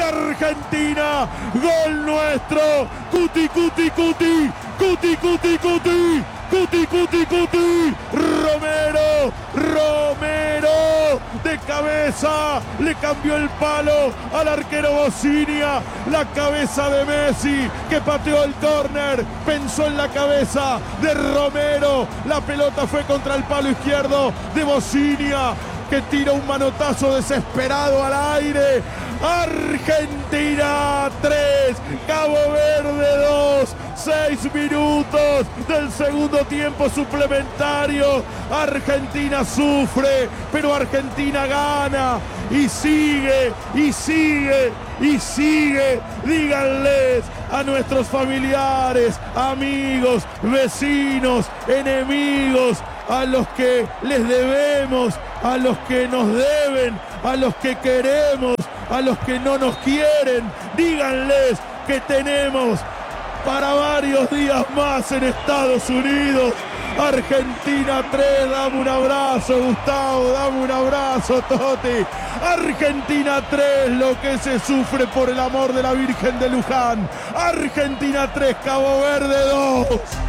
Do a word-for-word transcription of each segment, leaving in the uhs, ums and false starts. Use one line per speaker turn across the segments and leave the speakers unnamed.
Argentina, gol nuestro, Cuti, Cuti, Cuti, Cuti, Cuti, Cuti, Cuti, Cuti, Cuti, Romero, Romero, de cabeza, le cambió el palo al arquero Bocinia, la cabeza de Messi, que pateó el córner, pensó en la cabeza de Romero, la pelota fue contra el palo izquierdo de Bocinia, que tira un manotazo desesperado al aire. Argentina tres, Cabo Verde dos, seis minutos del segundo tiempo suplementario. Argentina sufre, pero Argentina gana y sigue, y sigue, y sigue. Díganles a nuestros familiares, amigos, vecinos, enemigos, a los que les debemos, a los que nos deben, a los que queremos, a los que no nos quieren, díganles que tenemos para varios días más en Estados Unidos. Argentina tres, dame un abrazo, Gustavo, dame un abrazo, Toti. Argentina tres, lo que se sufre por el amor de la Virgen de Luján. Argentina tres, Cabo Verde dos.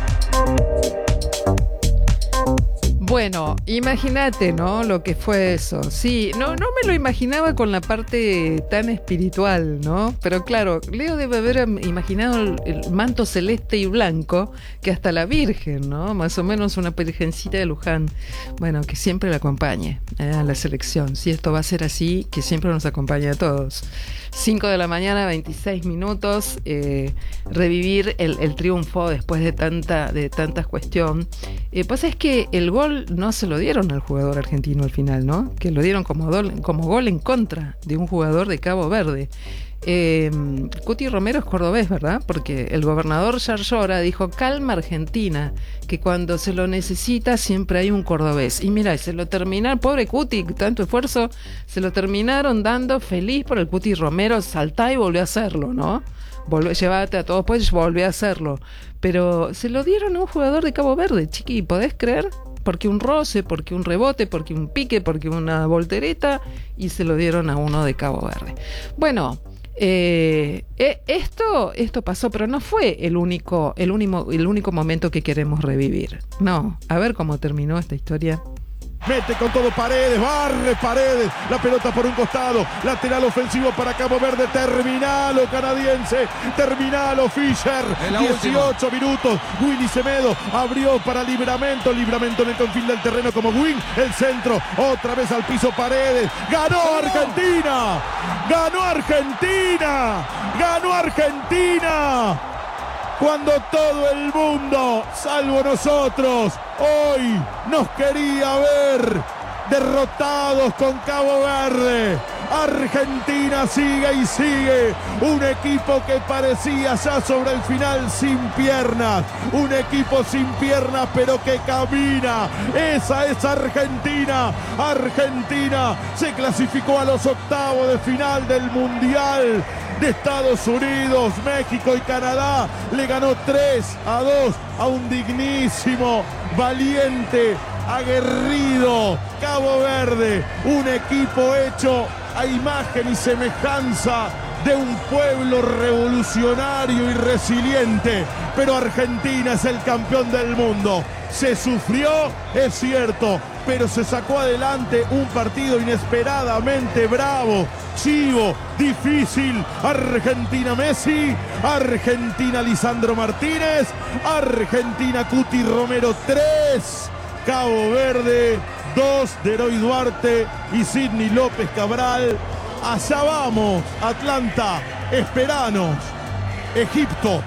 Bueno, imagínate, ¿no? Lo que fue eso. Sí, no, no me lo imaginaba con la parte tan espiritual, ¿no? Pero claro, Leo debe haber imaginado el, el manto celeste y blanco, que hasta la Virgen, ¿no? Más o menos una virgencita de Luján. Bueno, que siempre la acompañe eh, a la selección. Si esto va a ser así, que siempre nos acompañe a todos. cinco de la mañana, veintiséis minutos. Eh, revivir el, el triunfo después de tanta, de tanta cuestión. Eh, pues es que el gol no se lo dieron al jugador argentino al final, ¿no? Que lo dieron como, do, como gol en contra de un jugador de Cabo Verde. Eh, Cuti Romero es cordobés, ¿verdad? Porque el gobernador Yarlora dijo: calma Argentina, que cuando se lo necesita siempre hay un cordobés. Y mira, se lo terminaron, pobre Cuti, tanto esfuerzo, se lo terminaron dando. Feliz por el Cuti Romero, saltá y volvió a hacerlo, ¿no? Volvió, llévate a todos, pues volvió a hacerlo. Pero se lo dieron a un jugador de Cabo Verde, chiqui, ¿podés creer? Porque un roce, porque un rebote, porque un pique, porque una voltereta, y se lo dieron a uno de Cabo Verde. Bueno, eh, eh, esto, esto pasó, pero no fue el único, el único, el único momento que queremos revivir. No, a ver cómo terminó esta historia.
Mete con todo Paredes, barre Paredes, la pelota por un costado, lateral ofensivo para Cabo Verde, terminalo canadiense, terminalo Fischer, dieciocho minutos, Willy Semedo abrió para Livramento, Livramento en el confín del terreno como wing, el centro, otra vez al piso Paredes, ganó Argentina, ganó Argentina, ganó Argentina. Cuando todo el mundo, salvo nosotros, hoy nos quería ver derrotados con Cabo Verde. Argentina sigue y sigue, un equipo que parecía ya sobre el final sin piernas, un equipo sin piernas pero que camina. Esa es Argentina. Argentina se clasificó a los octavos de final del Mundial de Estados Unidos. México y Canadá le ganó tres a dos a un dignísimo, valiente, aguerrido Cabo Verde, un equipo hecho a imagen y semejanza de un pueblo revolucionario y resiliente. Pero Argentina es el campeón del mundo. Se sufrió, es cierto, pero se sacó adelante un partido inesperadamente bravo, chivo, difícil. Argentina Messi, Argentina Lisandro Martínez, Argentina Cuti Romero tres, Cabo Verde dos de Heroy Duarte y Sidney López Cabral. Allá vamos, Atlanta, esperanos, Egipto.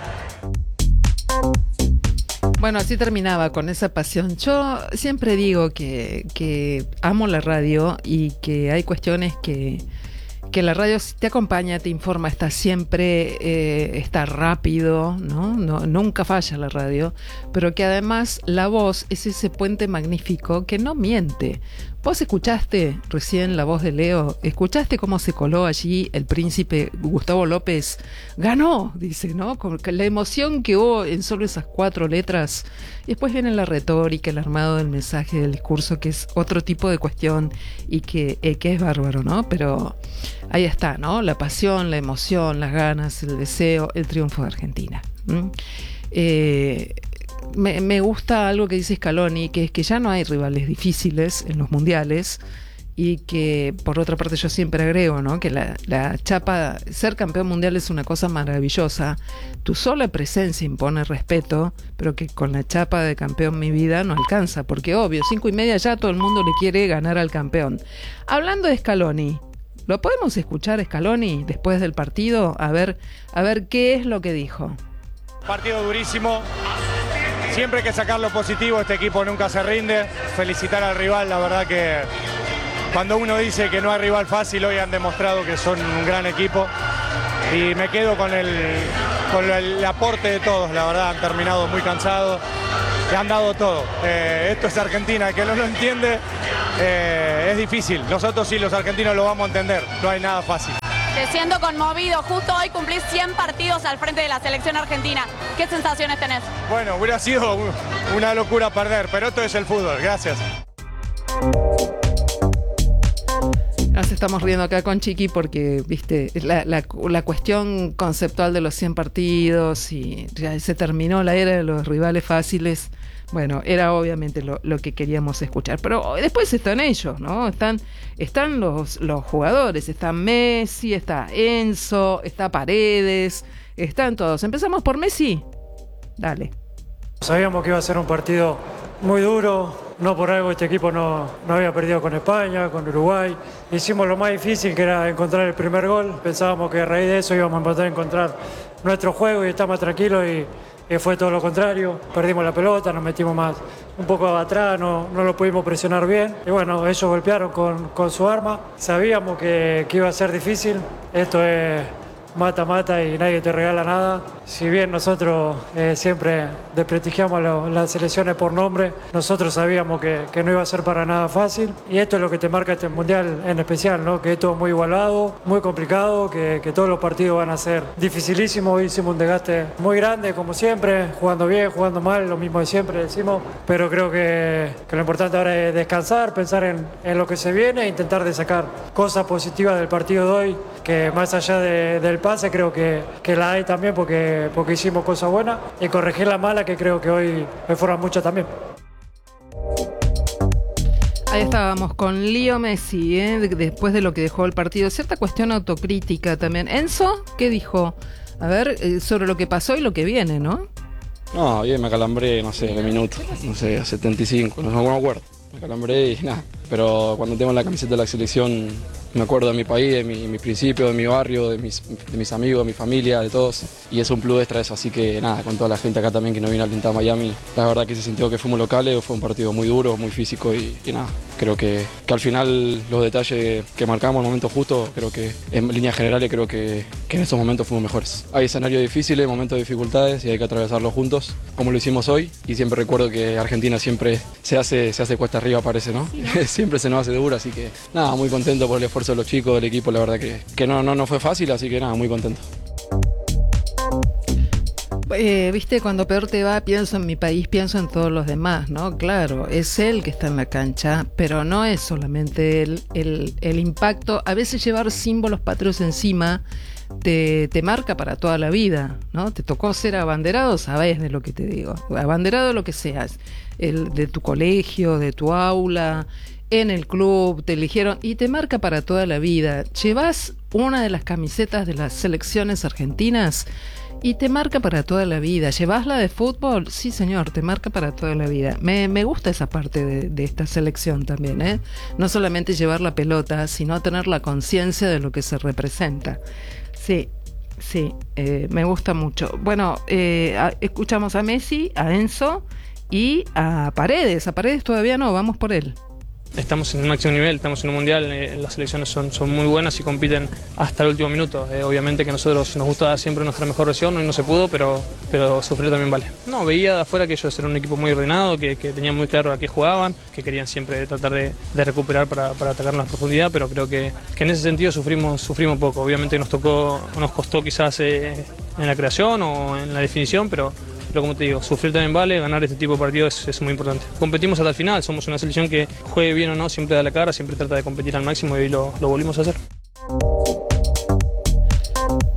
Bueno, así terminaba con esa pasión. Yo siempre digo que, que amo la radio y que hay cuestiones que, que la radio te acompaña, te informa, está siempre, eh, está rápido, ¿no? No, nunca falla la radio, pero que además la voz es ese puente magnífico que no miente. Vos escuchaste recién la voz de Leo, escuchaste cómo se coló allí el príncipe Gustavo López, ganó, dice, ¿no? Con la emoción que hubo en solo esas cuatro letras. Y después viene la retórica, el armado del mensaje, del discurso, que es otro tipo de cuestión y que, eh, que es bárbaro, ¿no? Pero ahí está, ¿no? La pasión, la emoción, las ganas, el deseo, el triunfo de Argentina. ¿Mm? Eh, me, me gusta algo que dice Scaloni, que es que ya no hay rivales difíciles en los mundiales, y que por otra parte yo siempre agrego, ¿no? Que la, la chapa, ser campeón mundial es una cosa maravillosa. Tu sola presencia impone respeto, pero que con la chapa de campeón mi vida no alcanza, porque obvio, cinco y media ya todo el mundo le quiere ganar al campeón. Hablando de Scaloni, ¿lo podemos escuchar Scaloni después del partido? A ver, a ver qué es lo que dijo.
Partido durísimo. Siempre hay que sacar lo positivo, este equipo nunca se rinde. Felicitar al rival, la verdad que cuando uno dice que no hay rival fácil, hoy han demostrado que son un gran equipo. Y me quedo con el, con el aporte de todos, la verdad, han terminado muy cansados, le han dado todo. Eh, esto es Argentina, el que no lo entiende eh, es difícil. Nosotros sí, los argentinos lo vamos a entender, no hay nada fácil.
Te siento conmovido, justo hoy cumplís cien partidos al frente de la selección argentina. ¿Qué sensaciones tenés?
Bueno, hubiera sido una locura perder, pero esto es el fútbol, gracias.
Nos estamos riendo acá con Chiqui porque, viste, la, la, la cuestión conceptual de los cien partidos y ya se terminó la era de los rivales fáciles. Bueno, era obviamente lo, lo que queríamos escuchar. Pero después están ellos, ¿no? Están, están los, los jugadores. Está Messi, está Enzo, está Paredes, están todos. Empezamos por Messi. Dale.
Sabíamos que iba a ser un partido muy duro. No por algo este equipo no, no había perdido con España, con Uruguay. Hicimos lo más difícil, que era encontrar el primer gol. Pensábamos que a raíz de eso íbamos a poder encontrar nuestro juego y estar más tranquilos, y, y fue todo lo contrario. Perdimos la pelota, nos metimos más un poco atrás, no, no lo pudimos presionar bien. Y bueno, ellos golpearon con, con su arma. Sabíamos que, que iba a ser difícil. Esto es mata-mata y nadie te regala nada. Si bien nosotros eh, siempre desprestigiamos lo, las selecciones por nombre, nosotros sabíamos que, que no iba a ser para nada fácil, y esto es lo que te marca este mundial en especial, ¿no? Que esto es muy igualado, muy complicado, que, que todos los partidos van a ser dificilísimos. Hoy hicimos un desgaste muy grande, como siempre, jugando bien, jugando mal, lo mismo de siempre decimos, pero creo que, que lo importante ahora es descansar, pensar en, en lo que se viene e intentar de sacar cosas positivas del partido de hoy, que más allá de, del pase creo que, que la hay también, porque porque hicimos cosas buenas, y corregir la mala, que creo que hoy me fueron muchas también.
Ahí estábamos con Leo Messi, ¿eh? Después de lo que dejó el partido, cierta cuestión autocrítica también. Enzo, ¿qué dijo? A ver, eh, sobre lo que pasó y lo que viene, ¿no?
No, bien, me acalambré, no sé, de minuto, no sé, a setenta y cinco, no me acuerdo. Me acalambré y nada, pero cuando tengo la camiseta de la selección me acuerdo de mi país, de mi, mis principios, de mi barrio, de mis, de mis amigos, de mi familia, de todos, y es un plus extra eso, así que nada, con toda la gente acá también que nos vino a alentar a Miami, la verdad que se sintió que fuimos locales, fue un partido muy duro, muy físico y, y nada, creo que, que al final los detalles que marcamos, el momento justo, creo que en líneas generales creo que, que en esos momentos fuimos mejores. Hay escenarios difíciles, momentos de dificultades y hay que atravesarlos juntos, como lo hicimos hoy, y siempre recuerdo que Argentina siempre se hace, se hace cuesta arriba, parece, ¿no? Sí, ¿no? Siempre se nos hace duro, así que nada, muy contento por el esfuerzo de los chicos, del equipo, la verdad que, que no, no, no fue fácil, así que nada, muy contento.
Eh, Viste, cuando peor te va, pienso en mi país, pienso en todos los demás, ¿no? Claro, es él que está en la cancha, pero no es solamente él. El, el impacto, a veces llevar símbolos patrios encima te, te marca para toda la vida, ¿no? Te tocó ser abanderado, sabés de lo que te digo, abanderado de lo que seas, el, de tu colegio, de tu aula, en el club, te eligieron y te marca para toda la vida. Llevas una de las camisetas de las selecciones argentinas y te marca para toda la vida. ¿Llevas la de fútbol? Sí, señor, te marca para toda la vida. Me, me gusta esa parte de, de esta selección también, ¿eh? No solamente llevar la pelota, sino tener la conciencia de lo que se representa. Sí, sí, eh, me gusta mucho. Bueno, eh, a, escuchamos a Messi, a Enzo y a Paredes. A Paredes todavía no, vamos por él.
Estamos en el máximo nivel, estamos en un mundial, eh, las selecciones son, son muy buenas y compiten hasta el último minuto. Eh, obviamente que a nosotros nos gusta dar siempre nuestra mejor versión, hoy no se pudo, pero, pero sufrir también vale. No, veía de afuera que ellos eran un equipo muy ordenado, que, que tenían muy claro a qué jugaban, que querían siempre tratar de, de recuperar para, para atacar en la profundidad, pero creo que, que en ese sentido sufrimos, sufrimos poco. Obviamente nos tocó, nos costó quizás eh, en la creación o en la definición, pero Pero como te digo, sufrir también vale, ganar este tipo de partidos es, es muy importante. Competimos hasta el final, somos una selección que juegue bien o no, siempre da la cara, siempre trata de competir al máximo y lo, lo volvimos a hacer.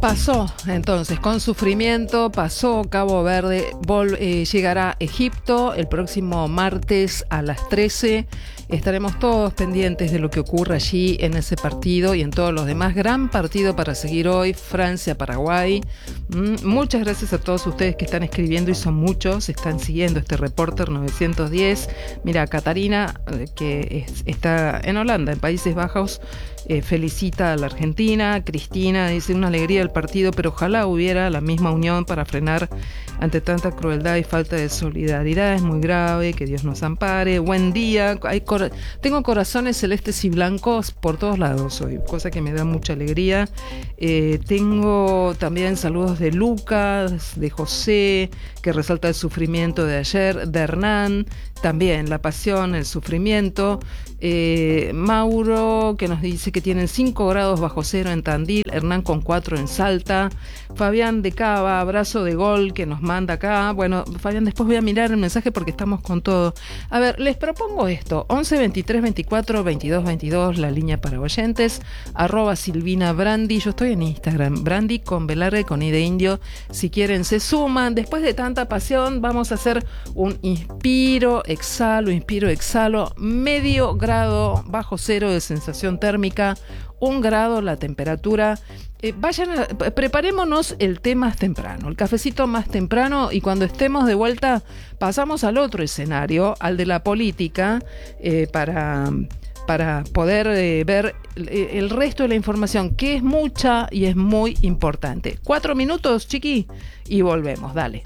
Pasó, entonces, con sufrimiento, pasó Cabo Verde, vol- eh, llegará Egipto el próximo martes a las trece. Estaremos todos pendientes de lo que ocurra allí en ese partido y en todos los demás. Gran partido para seguir hoy, Francia-Paraguay. Mm, muchas gracias a todos ustedes que están escribiendo, y son muchos, están siguiendo este Reporter novecientos diez. Mira, Catarina, eh, que es, está en Holanda, en Países Bajos, eh, felicita a la Argentina. Cristina dice: una alegría el partido, pero ojalá hubiera la misma unión para frenar ante tanta crueldad y falta de solidaridad. Es muy grave, que Dios nos ampare. Buen día. Hay cor- tengo corazones celestes y blancos por todos lados hoy, cosa que me da mucha alegría. Eh, tengo también saludos de Lucas, de José, que resalta el sufrimiento de ayer, de Hernán, también la pasión, el sufrimiento. Eh, Mauro, que nos dice que tienen cinco grados bajo cero en Tandil, Hernán con cuatro en Salta. Fabián de Cava, abrazo de gol, que nos manda acá. Bueno, Fabián, después voy a mirar el mensaje porque estamos con todo. A ver, les propongo esto: once veintitrés veinticuatro veintidós veintidós, la línea para oyentes, arroba Silvina Brandi. Yo estoy en Instagram, Brandi con B larga y con I de indio. Si quieren se suman. Después de tanta pasión vamos a hacer un inspiro, exhalo, inspiro, exhalo. Medio grado bajo cero de sensación térmica, un grado la temperatura. Eh, vayan a, preparémonos el té más temprano, el cafecito más temprano, y cuando estemos de vuelta pasamos al otro escenario, al de la política, eh, para, para poder eh, ver el, el resto de la información, que es mucha y es muy importante. Cuatro minutos, chiqui, y volvemos, dale.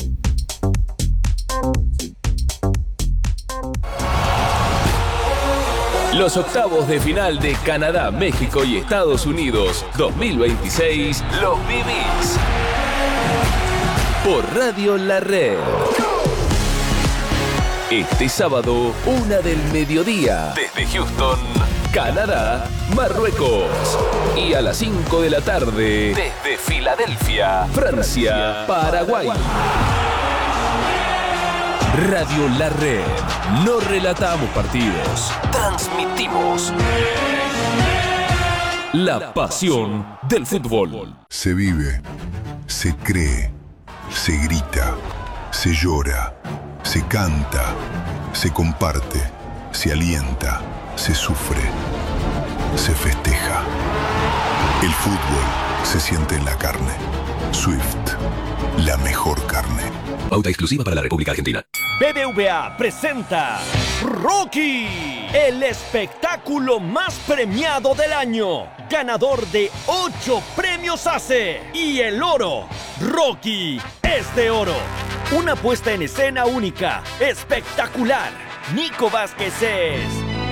Los octavos de final de Canadá, México y Estados Unidos dos mil veintiséis los vivís por Radio La Red. Este sábado, una del mediodía, desde Houston, Canadá, Marruecos. Y a las cinco de la tarde, desde Filadelfia, Francia, Paraguay. Radio La Red. No relatamos partidos, transmitimos la pasión del fútbol.
Se vive, se cree, se grita, se llora, se canta, se comparte, se alienta, se sufre, se festeja. El fútbol se siente en la carne. Swift, la mejor carne.
Pauta exclusiva para la República Argentina.
B B V A presenta Rocky, el espectáculo más premiado del año, ganador de ocho premios A C E y el oro. Rocky es de oro. Una puesta en escena única, espectacular. Nico Vázquez es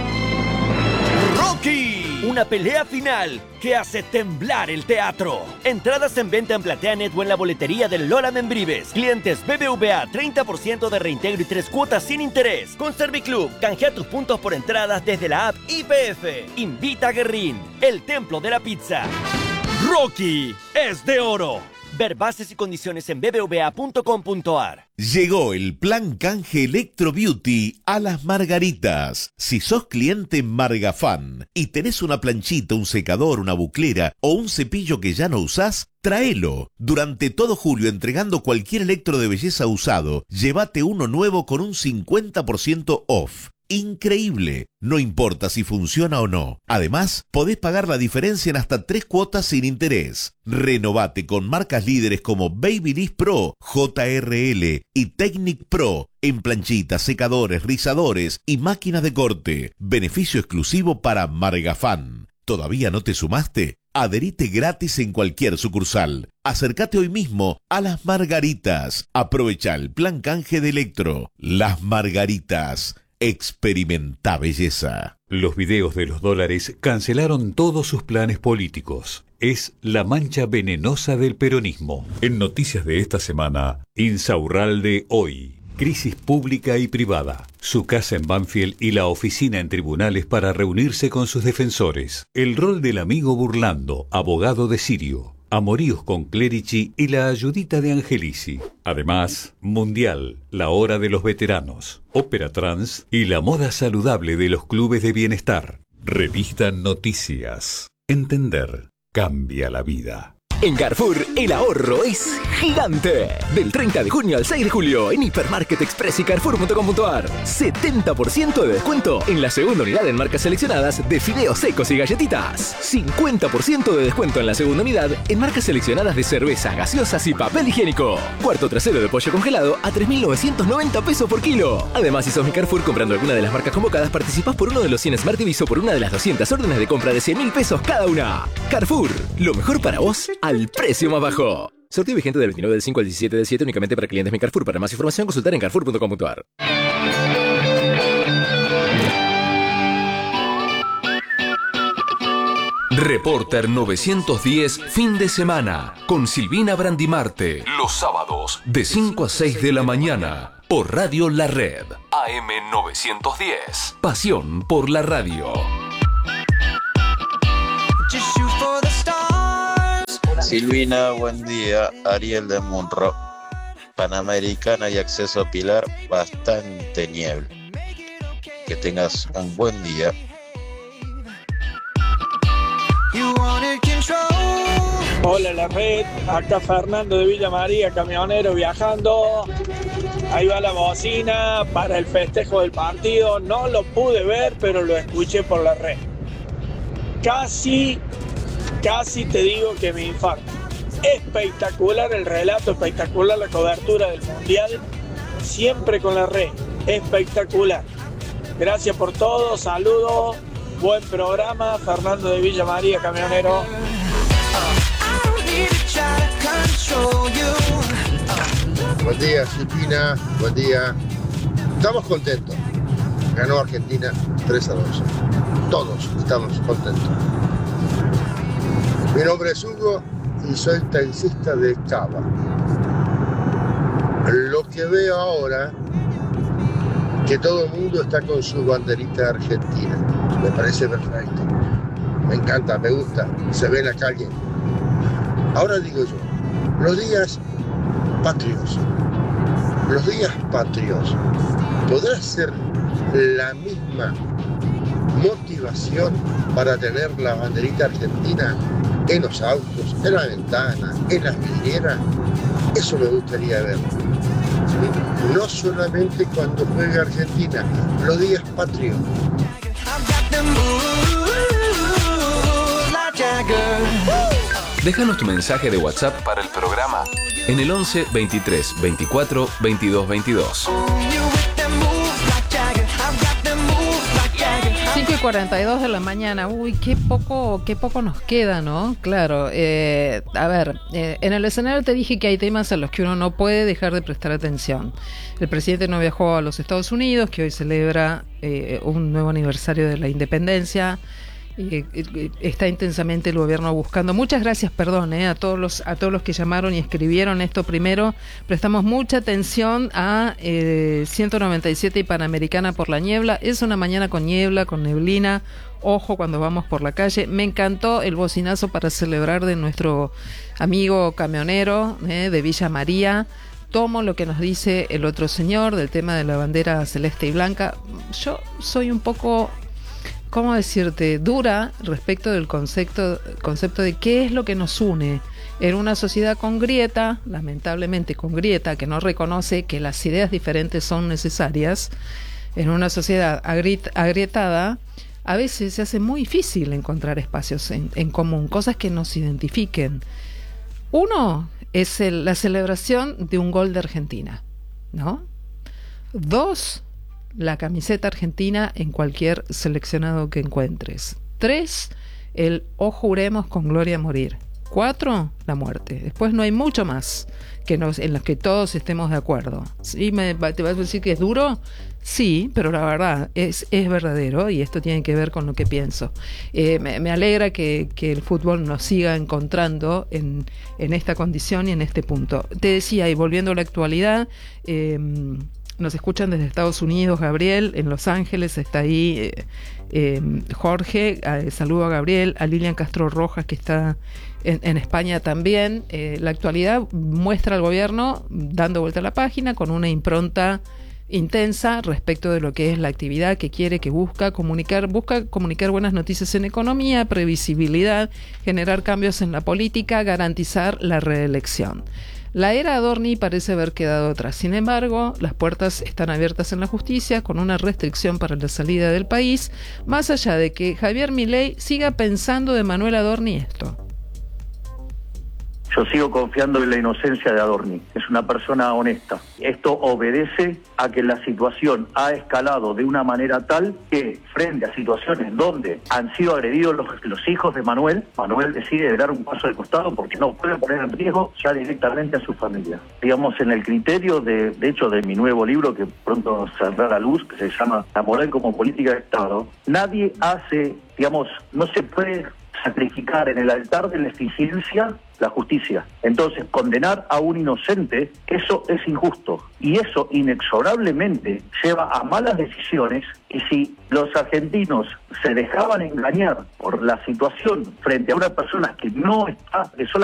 Rocky. Una pelea final que hace temblar el teatro. Entradas en venta en PlateaNet o en la boletería del Lola Membrives. Clientes B B V A, treinta por ciento de reintegro y tres cuotas sin interés. Con Serviclub, canjea tus puntos por entradas desde la app I P F. Invita a Guerrín, el templo de la pizza. Rocky es de oro. Ver bases y condiciones en b b v a punto com punto a r.
Llegó el plan canje Electro Beauty a Las Margaritas. Si sos cliente Margafan y tenés una planchita, un secador, una buclera o un cepillo que ya no usás, tráelo. Durante todo julio, entregando cualquier electro de belleza usado, llévate uno nuevo con un cincuenta por ciento off. Increíble, no importa si funciona o no. Además, podés pagar la diferencia en hasta tres cuotas sin interés. Renovate con marcas líderes como Babyliss Pro, J R L y Technic Pro en planchitas, secadores, rizadores y máquinas de corte. Beneficio exclusivo para Margafan. ¿Todavía no te sumaste? Adherite gratis en cualquier sucursal. Acércate hoy mismo a Las Margaritas. Aprovecha el plan canje de Electro. Las Margaritas. Experimenta belleza.
Los videos de los dólares cancelaron todos sus planes políticos. Es la mancha venenosa del peronismo. En noticias de esta semana, Insaurralde hoy. Crisis pública y privada. Su casa en Banfield y la oficina en tribunales para reunirse con sus defensores. El rol del amigo Burlando, abogado de Sirio. Amoríos con Clerici y la ayudita de Angelici. Además, Mundial, la hora de los veteranos, Ópera Trans y la moda saludable de los clubes de bienestar. Revista Noticias. Entender cambia la vida.
En Carrefour, el ahorro es gigante. Del treinta de junio al seis de julio, en Hipermarket Express y Carrefour punto com punto ar. setenta por ciento de descuento en la segunda unidad en marcas seleccionadas de fideos secos y galletitas. cincuenta por ciento de descuento en la segunda unidad en marcas seleccionadas de cervezas, gaseosas y papel higiénico. Cuarto trasero de pollo congelado a tres mil novecientos noventa pesos por kilo. Además, si sos mi Carrefour comprando alguna de las marcas convocadas, participás por uno de los cien Smart T Vs o por una de las doscientas órdenes de compra de cien mil pesos cada una. Carrefour, lo mejor para vos al precio más bajo. Sorteo vigente del veintinueve del cinco al diecisiete del siete únicamente para clientes Mi Carrefour. Para más información, consultar en carrefour punto com punto ar. Reporter novecientos diez, fin de semana, con Silvina Brandimarte. Los sábados, de cinco a seis de la mañana, por Radio La Red. A M novecientos diez. Pasión por la radio.
Silvina, buen día. Ariel de Munro. Panamericana y acceso a Pilar, bastante niebla. Que tengas un buen día.
Hola La Red, acá Fernando de Villa María, camionero viajando. Ahí va la bocina para el festejo del partido. No lo pude ver, pero lo escuché por la red. Casi, casi te digo que me infarto. Espectacular el relato, espectacular la cobertura del Mundial. Siempre con la red, espectacular. Gracias por todo, saludos. Buen programa, Fernando de Villa María, camionero.
Buen día, Silvina, buen día. Estamos contentos. Ganó Argentina tres a dos. Todos estamos contentos. Mi nombre es Hugo y soy taxista de Cava. Lo que veo ahora, que todo el mundo está con su banderita argentina. Me parece perfecto. Me encanta, me gusta. Se ve en la calle. Ahora digo yo, los días patrios, los días patrios, ¿podrá ser la misma motivación para tener la banderita argentina en los autos, en la ventana, en las vidrieras? Eso me gustaría ver. No solamente cuando juega Argentina, los días patrios.
Déjanos tu mensaje de WhatsApp para el programa en el once, veintitrés, veinticuatro, veintidós, veintidós.
cinco y cuarenta y dos de la mañana. Uy, qué poco, qué poco nos queda, ¿no? Claro, eh, a ver, eh, en el escenario te dije que hay temas a los que uno no puede dejar de prestar atención. El presidente no viajó a los Estados Unidos, que hoy celebra eh, un nuevo aniversario de la independencia. Eh, eh, está intensamente el gobierno buscando. Muchas gracias, perdón, eh, a todos los a todos los que llamaron y escribieron esto primero. Prestamos mucha atención a eh, ciento noventa y siete y Panamericana por la niebla. Es una mañana con niebla, con neblina. Ojo cuando vamos por la calle. Me encantó el bocinazo para celebrar de nuestro amigo camionero eh, de Villa María. Tomo lo que nos dice el otro señor del tema de la bandera celeste y blanca. Yo soy un poco, ¿cómo decirte?, dura respecto del concepto, concepto de qué es lo que nos une en una sociedad con grieta, lamentablemente con grieta, que no reconoce que las ideas diferentes son necesarias. En una sociedad agriet, agrietada, a veces se hace muy difícil encontrar espacios en, en común, cosas que nos identifiquen. Uno es el, la celebración de un gol de Argentina, ¿no? Dos, la camiseta argentina en cualquier seleccionado que encuentres. Tres, el o juremos con gloria a morir. Cuatro, la muerte. Después no hay mucho más que nos, en los que todos estemos de acuerdo. ¿Sí? ¿Me, ¿Te vas a decir que es duro? Sí, pero la verdad es, es verdadero y esto tiene que ver con lo que pienso. Eh, me, me alegra que, que el fútbol nos siga encontrando en, en esta condición y en este punto. Te decía, y volviendo a la actualidad, eh, nos escuchan desde Estados Unidos, Gabriel, en Los Ángeles está ahí eh, eh, Jorge, eh, saludo a Gabriel, a Lilian Castro Rojas que está en, en España también. Eh, la actualidad muestra al gobierno dando vuelta a la página con una impronta intensa respecto de lo que es la actividad que quiere, que busca comunicar, busca comunicar buenas noticias en economía, previsibilidad, generar cambios en la política, garantizar la reelección. La era Adorni parece haber quedado atrás. Sin embargo, las puertas están abiertas en la justicia con una restricción para la salida del país, más allá de que Javier Milei siga pensando de Manuel Adorni esto.
Yo sigo confiando en la inocencia de Adorni. Es una persona honesta. Esto obedece a que la situación ha escalado de una manera tal que, frente a situaciones donde han sido agredidos los, los hijos de Manuel, Manuel decide dar un paso al costado porque no puede poner en riesgo ya directamente a su familia. Digamos, en el criterio, de, de hecho, de mi nuevo libro, que pronto saldrá a la luz, que se llama La moral como política de Estado, nadie hace, digamos, no se puede sacrificar en el altar de la eficiencia la justicia. Entonces, condenar a un inocente, eso es injusto. Y eso inexorablemente lleva a malas decisiones. Y si los argentinos se dejaban engañar por la situación frente a una persona que no está, que solamente